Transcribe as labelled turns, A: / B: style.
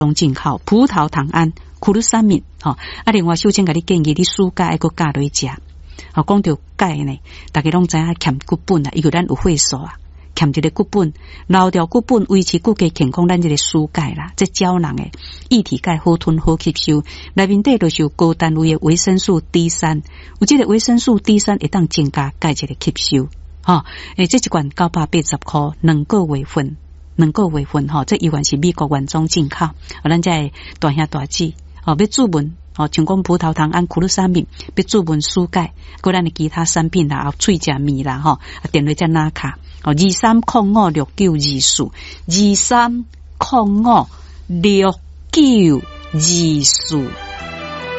A: 中进口葡萄糖胺、库鲁沙敏，另外首先甲你建议你暑假要搁加落去食。讲到钙呢，大家拢知影欠骨本啊，因为咱有血素啊，欠一个骨本，留掉骨本维持骨骼健康，咱这个输钙啦，这胶囊诶，液体钙好吞好吸收，内面底就是有高单位的维生素 D3， 有这个维生素 D3 会当增加钙质的吸收，这一罐980块，2个月份。这依然是美国原装进口，咱这大兄大姐，要注文，像讲葡萄糖胺、库鲁沙敏，要注文输钙，搁咱的其他产品啦，喙食面啦，电话再拿卡，23056924，23056924。